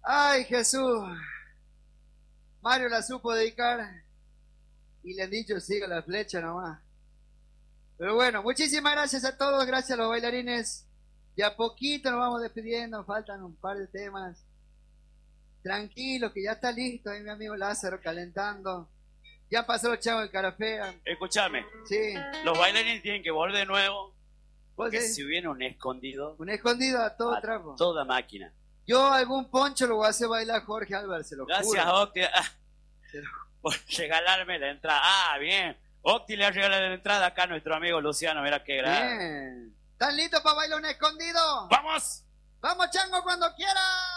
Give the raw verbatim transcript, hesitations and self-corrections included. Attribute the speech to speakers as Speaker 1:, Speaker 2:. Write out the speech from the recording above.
Speaker 1: Ay, Jesús. Mario la supo dedicar y le han dicho siga la flecha nomás. Pero bueno, muchísimas gracias a todos, gracias a los bailarines. De a poquito nos vamos despidiendo, faltan un par de temas. Tranquilo, que ya está listo ahí mi amigo Lázaro calentando. Ya pasó los chavos de cara fea.
Speaker 2: Escúchame.
Speaker 1: Sí.
Speaker 2: Los bailarines tienen que volver de nuevo.
Speaker 1: ¿Vos
Speaker 2: Porque
Speaker 1: decís?
Speaker 2: si hubiera un escondido.
Speaker 1: Un escondido a todo
Speaker 2: a
Speaker 1: trapo.
Speaker 2: Toda máquina.
Speaker 1: Yo algún poncho lo voy a hacer bailar Jorge Álvarez, se lo
Speaker 2: Gracias,
Speaker 1: juro.
Speaker 2: Octi, ah, por regalarme la entrada. Ah, bien. Octi le ha regalado la entrada acá a nuestro amigo Luciano. Mira qué grande.
Speaker 1: Bien. ¿Están listos para bailar un escondido?
Speaker 2: ¡Vamos!
Speaker 1: ¡Vamos, chango, cuando quieras!